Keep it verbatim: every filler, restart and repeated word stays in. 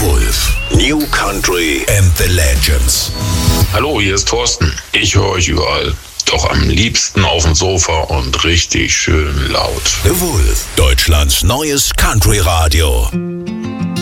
Wolf. New Country and the Legends. Hallo, hier ist Thorsten. Ich höre euch überall. Doch am liebsten auf dem Sofa und richtig schön laut. The Wolf. Deutschlands neues Country Radio.